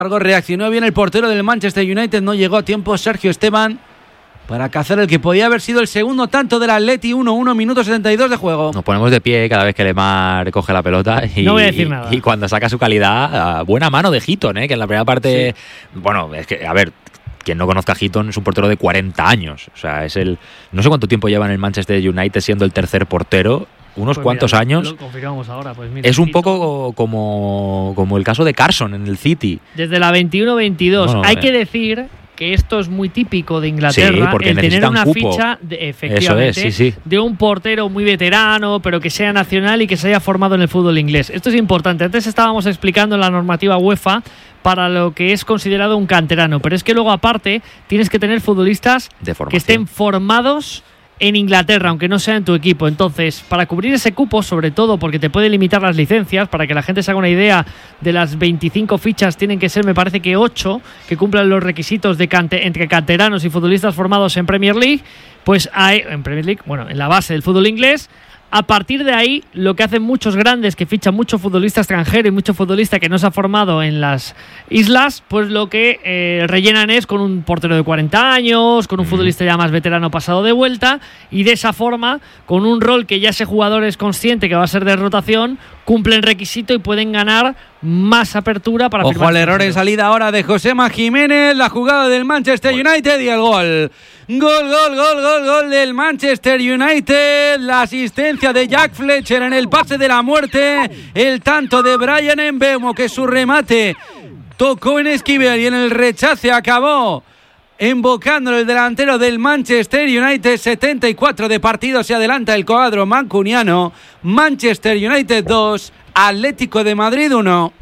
Reaccionó bien el portero del Manchester United, no llegó a tiempo Sergio Esteban para cazar el que podía haber sido el segundo tanto del Atleti. 1-1, minuto 72 de juego. Nos ponemos de pie cada vez que Lemar coge la pelota y, no voy a decir nada. Y cuando saca su calidad, buena mano de Heaton, que en la primera parte, sí. Bueno, es que, a ver, quien no conozca a Heaton es un portero de 40 años, o sea, es no sé cuánto tiempo lleva en el Manchester United siendo el tercer portero. Unos pues cuantos mira, años. Lo confirmamos ahora, pues mira, es un poco como el caso de Carson en el City. Desde la 21-22. Bueno, hay que decir que esto es muy típico de Inglaterra, sí, el tener una cupo. ficha efectivamente sí. de un portero muy veterano, pero que sea nacional y que se haya formado en el fútbol inglés. Esto es importante. Antes estábamos explicando en la normativa UEFA para lo que es considerado un canterano, pero es que luego aparte tienes que tener futbolistas que estén formados en Inglaterra, aunque no sea en tu equipo. Entonces, para cubrir ese cupo, sobre todo porque te puede limitar las licencias, para que la gente se haga una idea, de las 25 fichas tienen que ser, me parece que 8 que cumplan los requisitos de entre canteranos y futbolistas formados en Premier League, pues hay, en Premier League, bueno, en la base del fútbol inglés. A partir de ahí, lo que hacen muchos grandes que fichan mucho futbolista extranjero y mucho futbolista que no se ha formado en las islas, pues lo que rellenan es con un portero de 40 años, con un futbolista ya más veterano pasado de vuelta, y de esa forma, con un rol que ya ese jugador es consciente que va a ser de rotación, cumplen requisito y pueden ganar más apertura para firmar. Ojo al error en salida ahora de Josema Jiménez, la jugada del Manchester United y el gol. Gol del Manchester United. La asistencia de Jack Fletcher en el pase de la muerte. El tanto de Bryan Mbeumo, que su remate tocó en Esquivel y en el rechace acabó embocando el delantero del Manchester United. 74 de partido, se adelanta el cuadro mancuniano. Manchester United 2, Atlético de Madrid 1.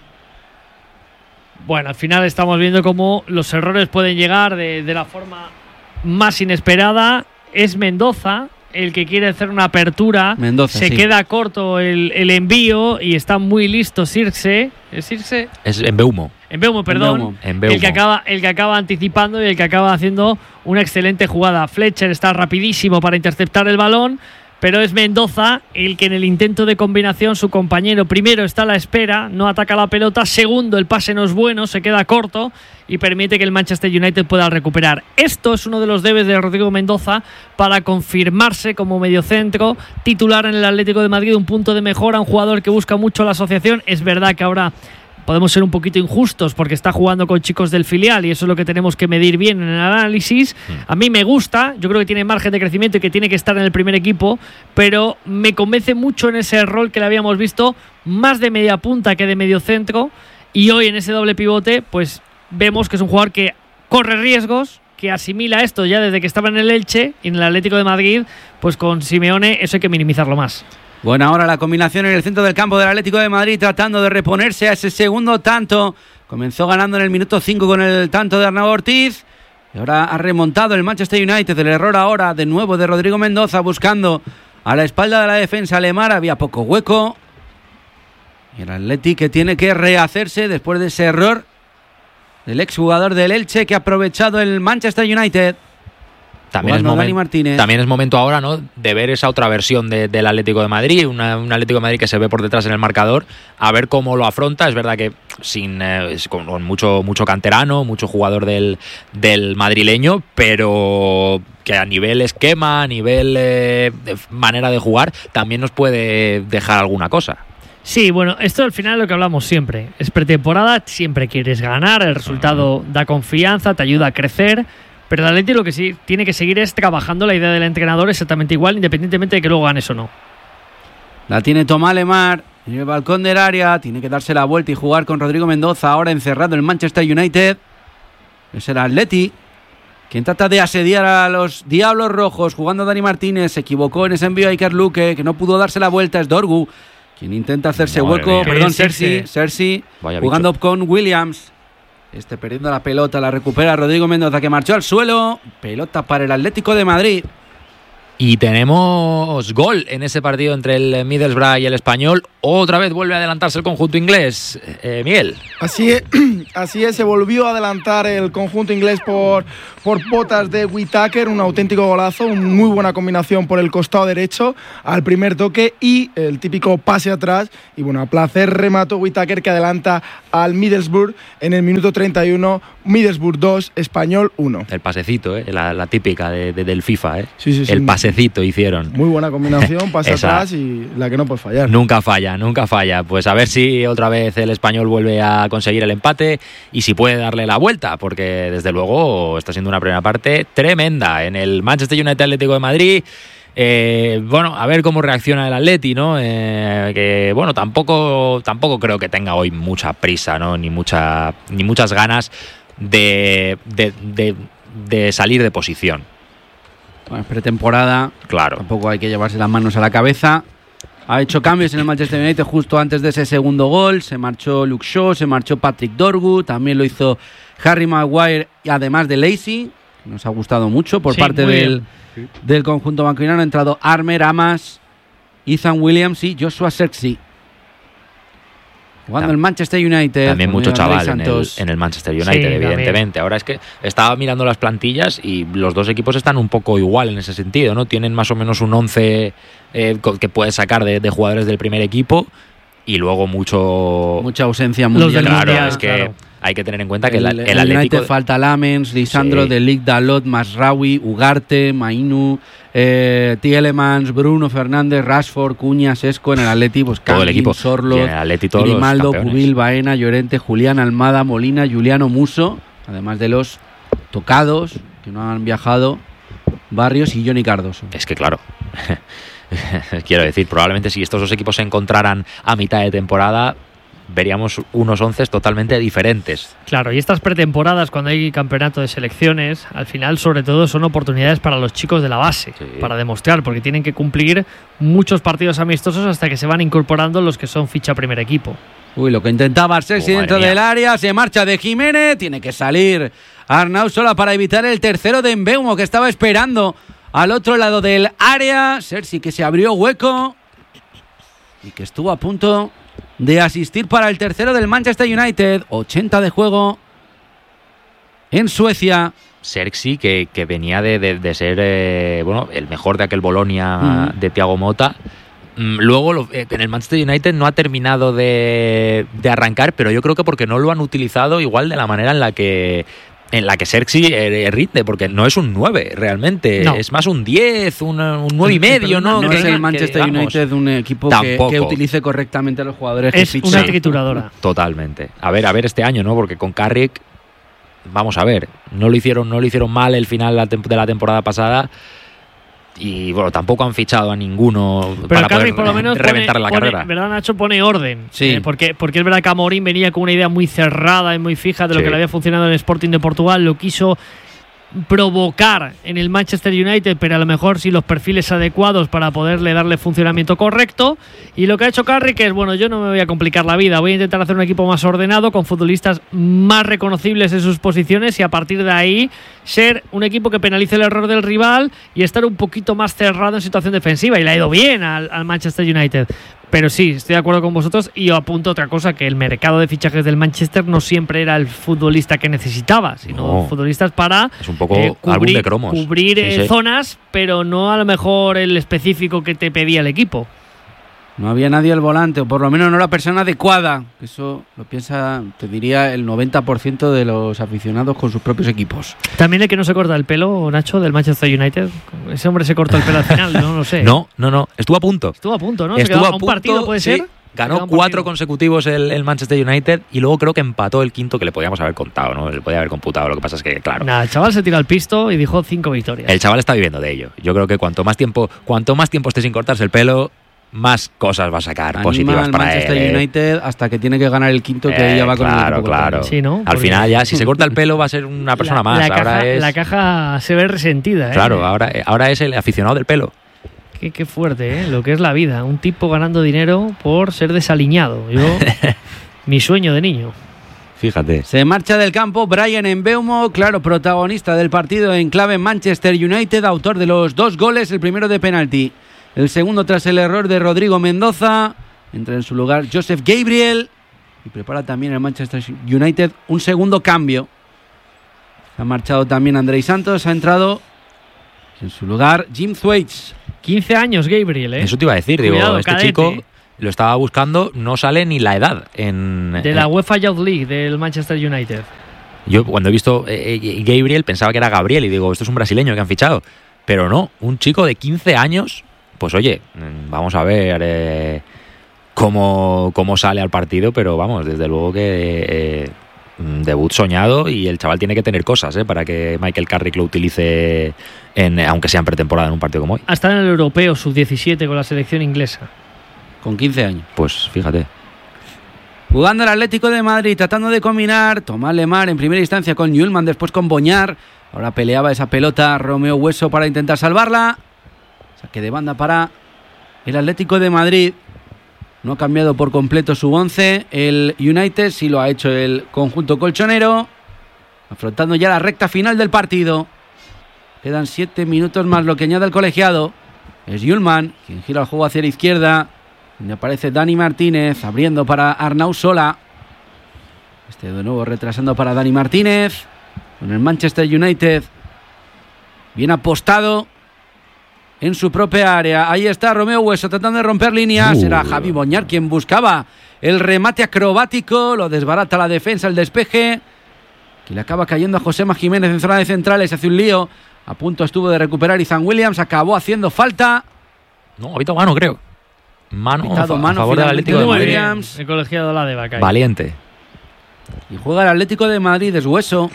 Bueno, al final estamos viendo cómo los errores pueden llegar de la forma más inesperada. Es Mendoza el que quiere hacer una apertura. Mendoza, se queda corto el envío y está muy listo Circe. ¿Es Circe? Es Mbeumo. Mbeumo, perdón. Mbeumo. El que acaba anticipando y el que acaba haciendo una excelente jugada. Fletcher está rapidísimo para interceptar el balón, pero es Mendoza el que en el intento de combinación, su compañero primero está a la espera, no ataca la pelota, segundo el pase no es bueno, se queda corto y permite que el Manchester United pueda recuperar. Esto es uno de los debes de Rodrigo Mendoza para confirmarse como mediocentro titular en el Atlético de Madrid, un punto de mejora, un jugador que busca mucho la asociación. Es verdad que ahora podemos ser un poquito injustos porque está jugando con chicos del filial y eso es lo que tenemos que medir bien en el análisis. A mí me gusta, yo creo que tiene margen de crecimiento y que tiene que estar en el primer equipo, pero me convence mucho en ese rol que le habíamos visto más de media punta que de medio centro, y hoy en ese doble pivote pues vemos que es un jugador que corre riesgos, que asimila esto ya desde que estaba en el Elche y en el Atlético de Madrid, pues con Simeone eso hay que minimizarlo más. Bueno, ahora la combinación en el centro del campo del Atlético de Madrid tratando de reponerse a ese segundo tanto. Comenzó ganando en el minuto 5 con el tanto de Arnau Ortiz y ahora ha remontado el Manchester United. El error ahora de nuevo de Rodrigo Mendoza buscando a la espalda de la defensa Lemar. Había poco hueco y el Atleti que tiene que rehacerse después de ese error del exjugador del Elche que ha aprovechado el Manchester United. También es momento ahora, ¿no?, de ver esa otra versión del Atlético de Madrid, un Atlético de Madrid que se ve por detrás en el marcador, a ver cómo lo afronta. Es verdad que con mucho canterano, mucho jugador del madrileño, pero que a nivel esquema, a nivel de manera de jugar, también nos puede dejar alguna cosa. Sí, bueno, esto al final es lo que hablamos siempre. Es pretemporada, siempre quieres ganar, el resultado da confianza, te ayuda a crecer. Pero el Atleti lo que sí tiene que seguir es trabajando la idea del entrenador exactamente igual, independientemente de que luego ganes o no. La tiene Tomás Lemar en el balcón del área. Tiene que darse la vuelta y jugar con Rodrigo Mendoza. Ahora encerrado en el Manchester United. Es el Atleti quien trata de asediar a los Diablos Rojos. Jugando Dani Martínez. Se equivocó en ese envío a Iker Luque, que no pudo darse la vuelta. Es Dorgu quien intenta hacerse hueco. Perdón, Sergi jugando con Williams. Perdiendo la pelota, la recupera Rodrigo Mendoza, que marchó al suelo. Pelota para el Atlético de Madrid. Y tenemos gol en ese partido entre el Middlesbrough y el Español. Otra vez vuelve a adelantarse el conjunto inglés. Miguel. Así es, así es, se volvió a adelantar el conjunto inglés por botas de Whittaker, un auténtico golazo, una muy buena combinación por el costado derecho al primer toque y el típico pase atrás y bueno, a placer remató Whittaker que adelanta al Middlesbrough en el minuto 31, Middlesbrough 2, Español 1. El pasecito, la típica del FIFA, Sí, el pasecito hicieron. Muy buena combinación, pase atrás y la que no puede fallar. Nunca falla. Pues a ver si otra vez el Español vuelve a conseguir el empate y si puede darle la vuelta, porque desde luego está siendo una primera parte tremenda en el Manchester United Atlético de Madrid. Bueno, a ver cómo reacciona el Atleti, ¿no? Que bueno, tampoco creo que tenga hoy mucha prisa, ¿no? Ni muchas ganas de salir de posición. Bueno, pretemporada, claro. Tampoco hay que llevarse las manos a la cabeza. Ha hecho cambios en el Manchester United justo antes de ese segundo gol. Se marchó Luke Shaw, se marchó Patrick Dorgu, también lo hizo Harry Maguire, y además de Lacey, que nos ha gustado mucho por parte del conjunto banquinano. Ha entrado Armer, Amas, Ethan Williams y Joshua Zirkzee. Jugando el Manchester United. También mucho chaval en el Manchester United, sí, evidentemente. También. Ahora es que estaba mirando las plantillas y los dos equipos están un poco igual en ese sentido, ¿no? Tienen más o menos un 11 que puedes sacar de jugadores del primer equipo y luego mucha ausencia mundial. Claro, es que claro. Hay que tener en cuenta que el Atlético... United falta Lamens, Lisandro, sí. Delic, Dalot, Masraoui, Ugarte, Mainu, Tielemans, Bruno Fernández, Rashford, Cuña, Sesco. En el Atleti, pues todo el equipo. Sorlot, Grimaldo, Pubil, Baena, Llorente, Julián, Almada, Molina, Juliano Musso, además de los tocados que no han viajado, Barrios y Johnny Cardoso. Es que claro... Quiero decir, probablemente si estos dos equipos se encontraran a mitad de temporada, veríamos unos 11 totalmente diferentes. Claro, y estas pretemporadas, cuando hay campeonato de selecciones, al final sobre todo son oportunidades para los chicos de la base, sí. Para demostrar, porque tienen que cumplir muchos partidos amistosos hasta que se van incorporando los que son ficha primer equipo. Uy, lo que intentaba Arsensi dentro del área, se marcha de Jiménez, tiene que salir Arnau Sola para evitar el tercero de Mbeumo, que estaba esperando al otro lado del área. Sergi, que se abrió hueco y que estuvo a punto de asistir para el tercero del Manchester United. 80 de juego en Suecia. Sergi, que venía de ser el mejor de aquel Bolonia de Thiago Motta. Luego en el Manchester United no ha terminado de arrancar, pero yo creo que porque no lo han utilizado igual de la manera en la que Sergi rinde, porque no es un 9 realmente, no. Es más un 10, un 9 y medio, ¿no? No es el Manchester United un equipo que utilice correctamente a los jugadores que ficha. Es una trituradora. Totalmente. A ver este año, ¿no? Porque con Carrick, vamos a ver, no lo hicieron mal el final de la temporada pasada. Y bueno, tampoco han fichado a ninguno. Pero para poder por lo menos reventar la carrera. ¿Verdad, Nacho? Pone orden. Sí. Porque es verdad que Amorim venía con una idea muy cerrada y muy fija de lo que le había funcionado en el Sporting de Portugal. Lo quiso provocar en el Manchester United, pero a lo mejor sin los perfiles adecuados para poderle darle funcionamiento correcto. Y lo que ha hecho Carrick es, bueno, yo no me voy a complicar la vida, voy a intentar hacer un equipo más ordenado, con futbolistas más reconocibles en sus posiciones, y a partir de ahí ser un equipo que penalice el error del rival y estar un poquito más cerrado en situación defensiva. Y le ha ido bien al Manchester United. Pero sí, estoy de acuerdo con vosotros, y yo apunto otra cosa, que el mercado de fichajes del Manchester no siempre era el futbolista que necesitaba, sino futbolistas para es un poco álbum de cromos. Cubrir zonas, pero no a lo mejor el específico que te pedía el equipo. No había nadie al volante, o por lo menos no la persona adecuada. Eso lo piensa, te diría, el 90% de los aficionados con sus propios equipos. También el que no se corta el pelo, Nacho, del Manchester United. Ese hombre se cortó el pelo al final, no lo sé. No. Estuvo a punto. ¿No? Estuvo a un partido, ¿puede ser? Ganó 4 consecutivos el Manchester United y luego creo que empató el quinto, que le podíamos haber contado, ¿no? Le podía haber computado. Lo que pasa es que, claro. El chaval se tiró al pisto y dijo 5 victorias. El chaval está viviendo de ello. Yo creo que cuanto más tiempo esté sin cortarse el pelo, más cosas va a sacar positivas para Manchester United hasta que tiene que ganar el quinto, que ella va con el equipo. Claro. Sí, ¿no? Al final ya, si se corta el pelo, va a ser una persona más. La caja se ve resentida. Claro, ahora es el aficionado del pelo. Qué fuerte, lo que es la vida. Un tipo ganando dinero por ser desaliñado. Mi sueño de niño. Fíjate. Se marcha del campo Bryan Mbeumo, claro, protagonista del partido en clave Manchester United, autor de los 2 goles, el primero de penalti, el segundo tras el error de Rodrigo Mendoza. Entra en su lugar Joseph Gabriel y prepara también el Manchester United un segundo cambio. Se ha marchado también Andrei Santos, ha entrado en su lugar Jim Thwaites. 15 años Gabriel, ¿eh? Eso te iba a decir, Cuidado, digo, este cadete. chico lo estaba buscando, no sale ni la edad de la UEFA Youth League del Manchester United. Yo cuando he visto Gabriel pensaba que era Gabriel y digo, esto es un brasileño que han fichado, pero no, un chico de 15 años, pues oye, vamos a ver cómo sale al partido, pero vamos, desde luego que debut soñado y el chaval tiene que tener cosas para que Michael Carrick lo utilice, aunque sea en pretemporada en un partido como hoy. Hasta en el europeo sub-17 con la selección inglesa. Con 15 años. Pues fíjate. Jugando el Atlético de Madrid, tratando de combinar. Tomás Lemar en primera instancia con Hjulmand, después con Boñar. Ahora peleaba esa pelota Romeo Hueso para intentar salvarla. Saque de banda para el Atlético de Madrid. No ha cambiado por completo su 11. El United sí lo ha hecho el conjunto colchonero. Afrontando ya la recta final del partido. Quedan 7 minutos más lo que añade el colegiado. Es Hjulmand quien gira el juego hacia la izquierda, donde aparece Dani Martínez, abriendo para Arnau Sola. De nuevo retrasando para Dani Martínez. Con el Manchester United bien apostado en su propia área. Ahí está Romeo Hueso tratando de romper líneas. Era Javi Boñar quien buscaba el remate acrobático. Lo desbarata la defensa, el despeje, que le acaba cayendo a Josema Jiménez en zona de centrales. Hace un lío. A punto estuvo de recuperar Ethan Williams. Acabó haciendo falta. No, ha habido mano, creo. Mano a favor del Atlético de Madrid. El colegiado la de Bacay. Valiente. Y juega el Atlético de Madrid, es Hueso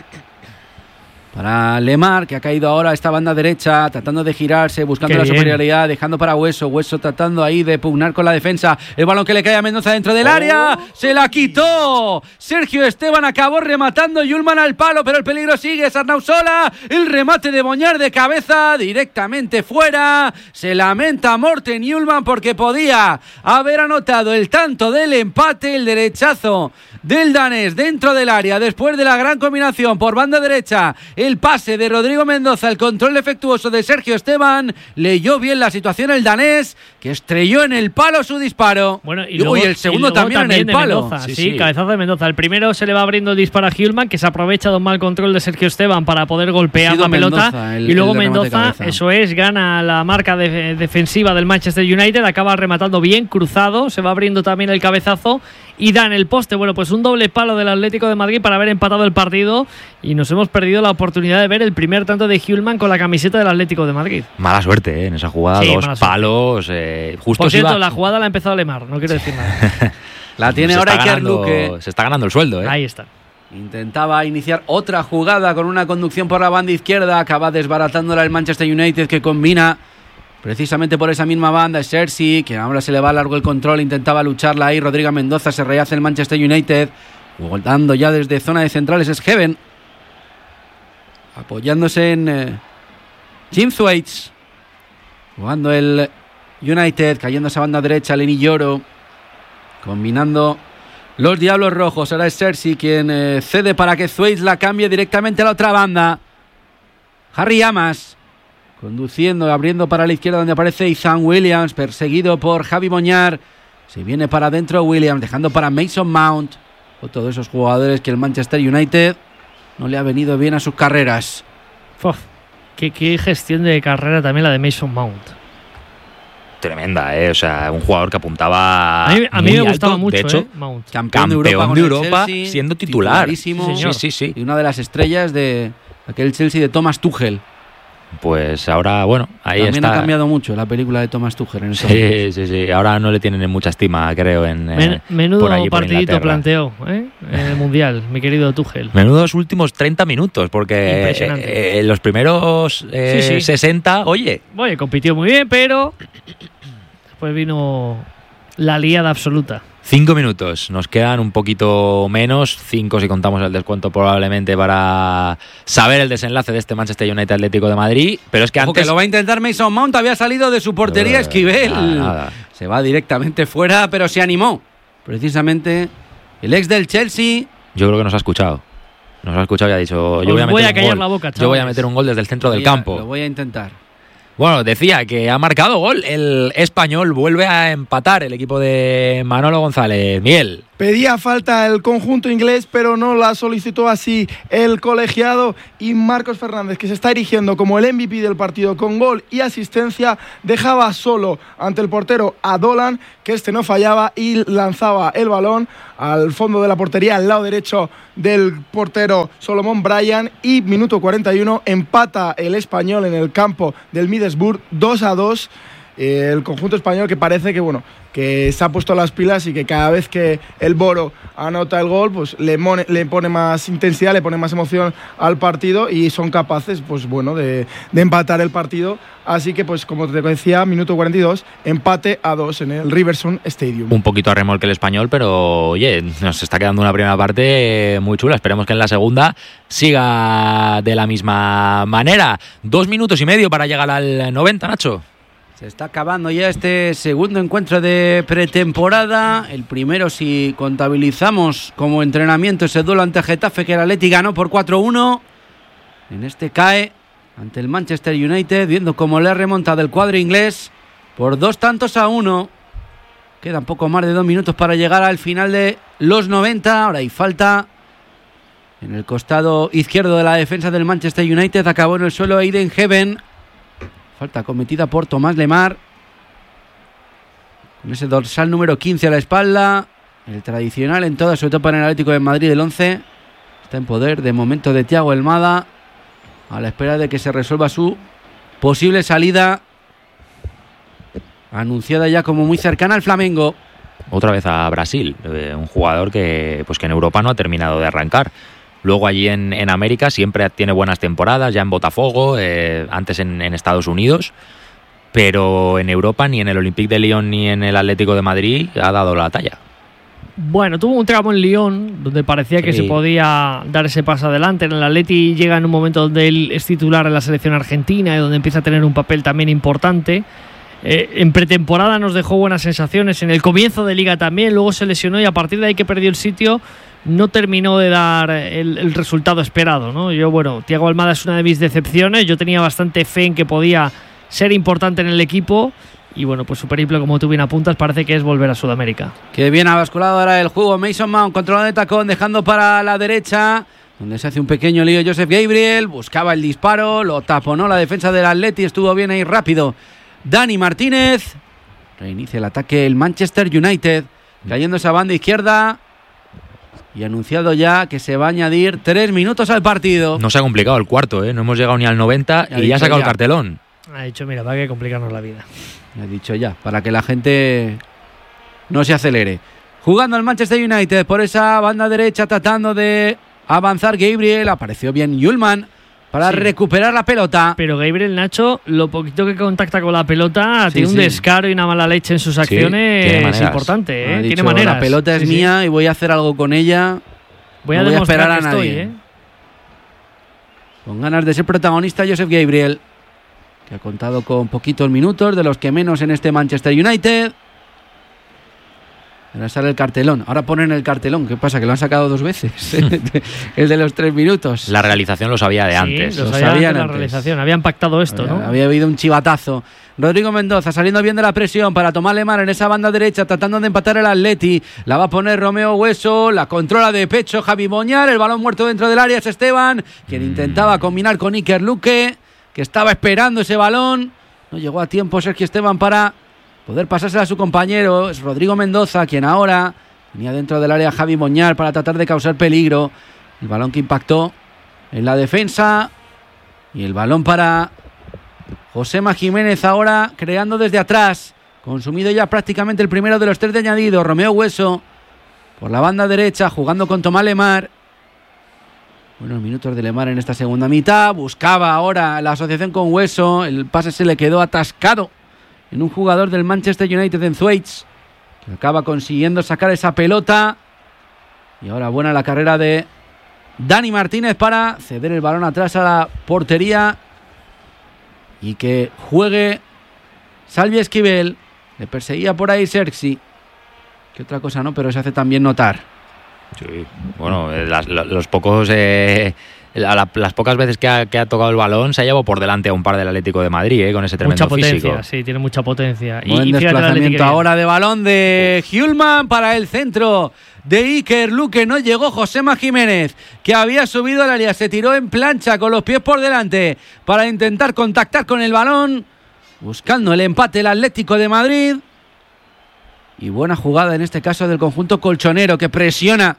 para Lemar, que ha caído ahora a esta banda derecha, tratando de girarse, buscando la superioridad, dejando para Hueso. Hueso tratando ahí de pugnar con la defensa. El balón que le cae a Mendoza dentro del área. ¡Se la quitó! Sergio Esteban acabó rematando. Hjulmand al palo, pero el peligro sigue. Es Arnau Sola. El remate de Boñar de cabeza directamente fuera. Se lamenta Morten Hjulmand porque podía haber anotado el tanto del empate. El derechazo del danés dentro del área después de la gran combinación por banda derecha. El pase de Rodrigo Mendoza, el control efectuoso de Sergio Esteban. Leyó bien la situación el danés, que estrelló en el palo su disparo. Bueno, y luego, el segundo también en el palo. Mendoza, sí, cabezazo de Mendoza. El primero se le va abriendo el disparo a Hjulmand, que se aprovecha de un mal control de Sergio Esteban para poder golpear la pelota. Y luego Mendoza, eso es, gana la marca defensiva del Manchester United, acaba rematando bien, cruzado, se va abriendo también el cabezazo y da en el poste. Bueno, pues un doble palo del Atlético de Madrid para haber empatado el partido, y nos hemos perdido la oportunidad de ver el primer tanto de Hjulmand con la camiseta del Atlético de Madrid. Mala suerte en esa jugada, sí, 2 palos. Justo por cierto, la jugada la ha empezado Lemar, no quiero decir nada. La tiene ahora Iker Luque. Se está ganando el sueldo, ¿eh? Ahí está. Intentaba iniciar otra jugada con una conducción por la banda izquierda. Acaba desbaratándola el Manchester United, que combina precisamente por esa misma banda. Es Cersei, que ahora se le va largo el control. Intentaba lucharla ahí. Rodrigo Mendoza, se rehace el Manchester United. Voltando ya desde zona de centrales es Heaven, apoyándose en Jim Thwaites. Jugando el United, cayendo a esa banda derecha, Lenny Yoro. Combinando los Diablos Rojos. Ahora es Cersei quien cede para que Thwaites la cambie directamente a la otra banda. Harry Amas conduciendo, abriendo para la izquierda, donde aparece Ethan Williams, perseguido por Javi Boñar. Se viene para adentro Williams, dejando para Mason Mount. Otro de esos jugadores que el Manchester United no le ha venido bien a sus carreras. Qué gestión de carrera también la de Mason Mount. Tremenda, o sea, un jugador que apuntaba a mí me gustaba alto, mucho, de hecho, Mount. Campeón de Europa Chelsea, siendo titular. Sí, sí. Y una de las estrellas de aquel Chelsea de Thomas Tuchel. Pues ahora, bueno, ahí también está. Ha cambiado mucho la película de Thomas Tuchel en ese sí. Ahora no le tienen en mucha estima, creo, menudo por allí, partidito planteó en el Mundial, mi querido Tuchel. Menudos últimos 30 minutos, porque los primeros 60, oye, compitió muy bien, pero después vino la liada absoluta. 5 minutos, nos quedan un poquito menos, 5 si contamos el descuento probablemente, para saber el desenlace de este Manchester United Atlético de Madrid. Pero es que antes... que lo va a intentar Mason Mount, había salido de su portería Esquivel. Nada. Se va directamente fuera, pero se animó. Precisamente el ex del Chelsea. Yo creo que nos ha escuchado. Y ha dicho, yo voy a meter un gol desde el centro del campo. Lo voy a intentar. Bueno, decía que ha marcado gol el español, vuelve a empatar el equipo de Manolo González. Miguel. Pedía falta el conjunto inglés, pero no la solicitó así el colegiado, y Marcos Fernández, que se está erigiendo como el MVP del partido con gol y asistencia, dejaba solo ante el portero a Dolan, que no fallaba y lanzaba el balón al fondo de la portería, al lado derecho del portero Solomon Bryan, y minuto 41 empata el español en el campo del Middlesbrough 2-2. El conjunto español, que parece que se ha puesto las pilas y que cada vez que el Boro anota el gol, pues le pone más intensidad, le pone más emoción al partido, y son capaces de empatar el partido. Así que, pues como te decía, minuto 42, empate a 2 en el Riverstone Stadium. Un poquito a remolque el español, pero oye, nos está quedando una primera parte muy chula. Esperemos que en la segunda siga de la misma manera. 2 minutos y medio para llegar al 90, Nacho. Se está acabando ya este segundo encuentro de pretemporada. El primero, si contabilizamos como entrenamiento ese duelo ante Getafe, que el Atleti ganó por 4-1. En este cae ante el Manchester United, viendo cómo le ha remontado el cuadro inglés por 2-1. Quedan poco más de 2 minutos para llegar al final de los 90. Ahora hay falta en el costado izquierdo de la defensa del Manchester United. Acabó en el suelo Aiden Heaven. Falta cometida por Tomás Lemar, con ese dorsal número 15 a la espalda. El tradicional en toda su etapa en el Atlético de Madrid, el 11. Está en poder de momento de Thiago Almada, a la espera de que se resuelva su posible salida, anunciada ya como muy cercana al Flamengo. Otra vez a Brasil, un jugador que en Europa no ha terminado de arrancar. Luego allí en América siempre tiene buenas temporadas, ya en Botafogo, antes en Estados Unidos, pero en Europa ni en el Olympique de Lyon ni en el Atlético de Madrid ha dado la talla. Bueno, tuvo un tramo en Lyon donde parecía que se podía dar ese paso adelante. En el Atleti llega en un momento donde él es titular en la selección argentina y donde empieza a tener un papel también importante. En pretemporada nos dejó buenas sensaciones, en el comienzo de liga también, luego se lesionó y a partir de ahí que perdió el sitio no terminó de dar el resultado esperado, ¿no? Thiago Almada es una de mis decepciones. Yo tenía bastante fe en que podía ser importante en el equipo y pues su periplo, como tú bien apuntas, parece que es volver a Sudamérica. Que bien ha basculado ahora el juego. Mason Mount controlando de tacón, dejando para la derecha, donde se hace un pequeño lío Joseph Gabriel, buscaba el disparo, lo taponó la defensa del Atleti, estuvo bien ahí rápido Dani Martínez. Reinicia el ataque el Manchester United, cayendo esa banda izquierda y anunciado ya que se va a añadir 3 minutos al partido. No se ha complicado el cuarto, no hemos llegado ni al 90 y ya ha sacado el cartelón. Ha dicho, mira, para que complicarnos la vida. Ha dicho ya, para que la gente no se acelere. Jugando el Manchester United por esa banda derecha, tratando de avanzar Gabriel. Apareció bien Yulman para recuperar la pelota. Pero Gabriel, Nacho, lo poquito que contacta con la pelota, tiene un descaro y una mala leche en sus acciones. Es importante, tiene maneras. La pelota es mía y voy a hacer algo con ella. Voy a esperar a nadie. Con ganas de ser protagonista Joseph Gabriel, que ha contado con poquitos minutos, de los que menos en este Manchester United. Ahora sale el cartelón. Ahora ponen el cartelón. ¿Qué pasa? ¿Que lo han sacado 2 veces? El de los 3 minutos. La realización lo sabía de antes. Lo sabían la realización. Habían pactado esto, ¿no? Había habido un chivatazo. Rodrigo Mendoza saliendo bien de la presión para Tomás Lemar en esa banda derecha, tratando de empatar el Atleti. La va a poner Romeo Hueso. La controla de pecho Javi Boñar. El balón muerto dentro del área es Esteban, quien intentaba combinar con Iker Luque, que estaba esperando ese balón. No llegó a tiempo Sergio Esteban para poder pasársela a su compañero. Es Rodrigo Mendoza quien ahora tenía dentro del área a Javi Boñar para tratar de causar peligro. El balón que impactó en la defensa y el balón para Josema Jiménez, ahora creando desde atrás. Consumido ya prácticamente el primero de los 3 de añadido. Romeo Hueso por la banda derecha jugando con Tomás Lemar. Buenos minutos de Lemar en esta segunda mitad. Buscaba ahora la asociación con Hueso. El pase se le quedó atascado en un jugador del Manchester United, en Thwaites, que acaba consiguiendo sacar esa pelota. Y ahora buena la carrera de Dani Martínez para ceder el balón atrás a la portería y que juegue Salvi Esquivel. Le perseguía por ahí Sergi, que otra cosa no, pero se hace también notar. Sí, bueno, los pocos las pocas veces que ha tocado el balón se ha llevado por delante a un par del Atlético de Madrid, con ese tremendo físico. Mucha potencia, físico. sí, tiene mucha potencia. Buen desplazamiento ahora de balón de Hjulman para el centro de Iker Luque. No llegó Josema Jiménez, que había subido al área, se tiró en plancha con los pies por delante para intentar contactar con el balón, buscando el empate el Atlético de Madrid. Y buena jugada en este caso del conjunto colchonero, que presiona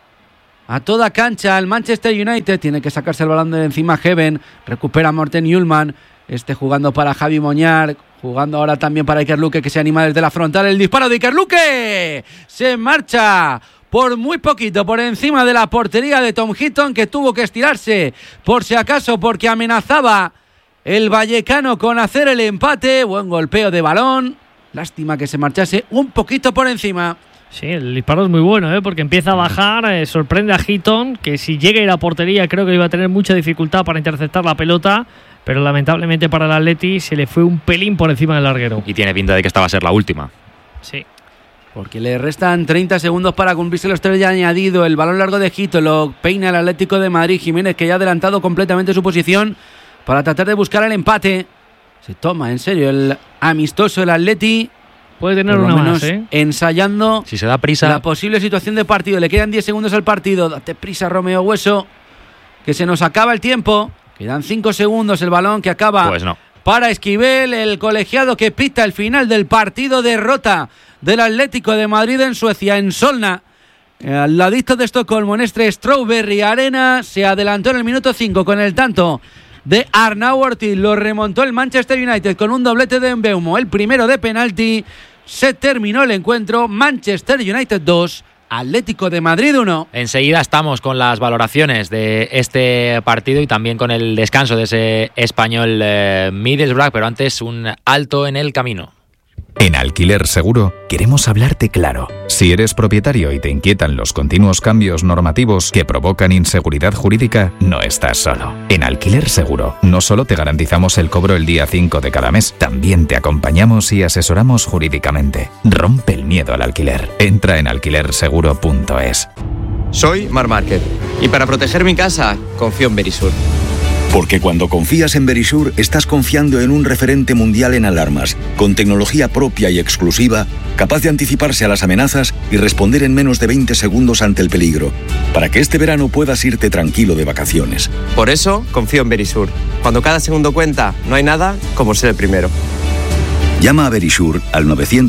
a toda cancha al Manchester United. Tiene que sacarse el balón de encima Heaven. Recupera Morten Hjulman. Jugando para Javi Moñar. Jugando ahora también para Iker Luque, que se anima desde la frontal. El disparo de Iker Luque. Se marcha por muy poquito por encima de la portería de Tom Heaton, que tuvo que estirarse por si acaso, porque amenazaba el vallecano con hacer el empate. Buen golpeo de balón. Lástima que se marchase un poquito por encima. Sí, el disparo es muy bueno, porque empieza a bajar, sorprende a Heaton, que si llega a ir a portería creo que iba a tener mucha dificultad para interceptar la pelota, pero lamentablemente para el Atleti se le fue un pelín por encima del larguero. Y tiene pinta de que esta va a ser la última. Sí. Porque le restan 30 segundos para cumplirse los 3 ya añadido. El balón largo de Heaton lo peina el Atlético de Madrid. Jiménez, que ya ha adelantado completamente su posición para tratar de buscar el empate. Se toma en serio el amistoso el Atleti. Puede tener una más, ensayando si se da prisa la posible situación de partido. Le quedan 10 segundos al partido. Date prisa, Romeo Hueso, que se nos acaba el tiempo. Quedan 5 segundos. El balón que acaba pues no. Para Esquivel, el colegiado que pita el final del partido. Derrota del Atlético de Madrid en Suecia, en Solna, al ladito de Estocolmo, en este Strawberry Arena. Se adelantó en el minuto 5 con el tanto de Arnau Ortiz. Lo remontó el Manchester United con un doblete de Mbeumo, el primero de penalti. Se terminó el encuentro. Manchester United 2, Atlético de Madrid 1. Enseguida estamos con las valoraciones de este partido y también con el descanso de ese español Middlesbrough, pero antes un alto en el camino. En Alquiler Seguro queremos hablarte claro. Si eres propietario y te inquietan los continuos cambios normativos que provocan inseguridad jurídica, no estás solo. En Alquiler Seguro no solo te garantizamos el cobro el día 5 de cada mes, también te acompañamos y asesoramos jurídicamente. Rompe el miedo al alquiler. Entra en alquilerseguro.es. Soy Marc Márquez y para proteger mi casa confío en Verisur. Porque cuando confías en Verisur, estás confiando en un referente mundial en alarmas, con tecnología propia y exclusiva, capaz de anticiparse a las amenazas y responder en menos de 20 segundos ante el peligro, para que este verano puedas irte tranquilo de vacaciones. Por eso, confío en Verisur. Cuando cada segundo cuenta, no hay nada como ser el primero. Llama a Verisur al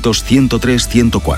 900-103-104.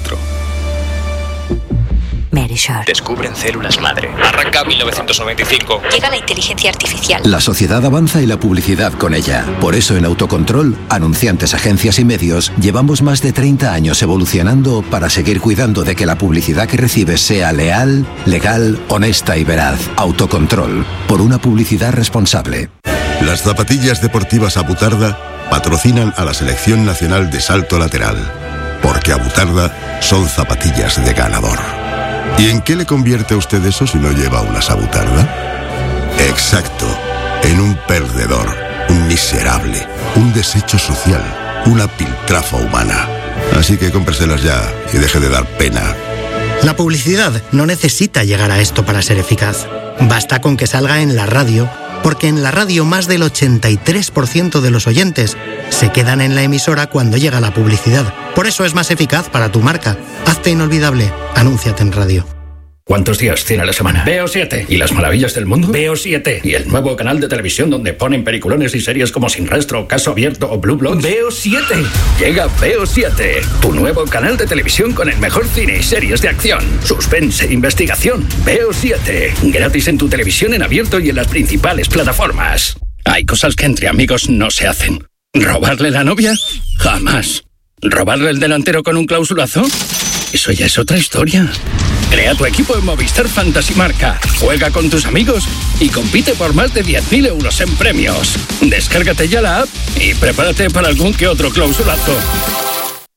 Verisur. Descubren células madre. Arranca 1995. Llega la inteligencia artificial. La sociedad avanza y la publicidad con ella. Por eso en Autocontrol, anunciantes, agencias y medios, llevamos más de 30 años evolucionando para seguir cuidando de que la publicidad que recibes sea leal, legal, honesta y veraz. Autocontrol. Por una publicidad responsable. Las zapatillas deportivas Abutarda patrocinan a la Selección Nacional de Salto Lateral. Porque Abutarda son zapatillas de ganador. ¿Y en qué le convierte a usted eso si no lleva una Abutarda? Exacto, en un perdedor, un miserable, un desecho social, una piltrafa humana. Así que cómpreselas ya y deje de dar pena. La publicidad no necesita llegar a esto para ser eficaz. Basta con que salga en la radio, porque en la radio más del 83% de los oyentes se quedan en la emisora cuando llega la publicidad. Por eso es más eficaz para tu marca. Hazte inolvidable. Anúnciate en radio. ¿Cuántos días tiene a la semana? Veo 7. ¿Y las maravillas del mundo? Veo 7. ¿Y el nuevo canal de televisión donde ponen peliculones y series como Sin Rastro, Caso Abierto o Blue Bloods? Veo 7. Llega Veo 7, tu nuevo canal de televisión con el mejor cine y series de acción, suspense, investigación. Veo 7. Gratis en tu televisión en abierto y en las principales plataformas. Hay cosas que entre amigos no se hacen. ¿Robarle la novia? Jamás. ¿Robarle el delantero con un clausulazo? Eso ya es otra historia. Crea tu equipo en Movistar Fantasy Marca. Juega con tus amigos y compite por más de 10.000 euros en premios. Descárgate ya la app y prepárate para algún que otro clausulazo.